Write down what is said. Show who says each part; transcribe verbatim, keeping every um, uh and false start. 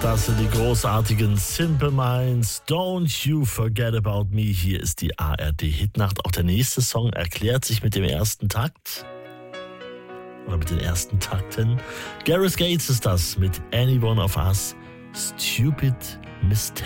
Speaker 1: Das sind die großartigen Simple Minds. Don't you forget about me. Hier ist die A R D-Hitnacht. Auch der nächste Song erklärt sich mit dem ersten Takt. Oder mit den ersten Takten. Gareth Gates ist das mit Any One of Us. Stupid Mistake.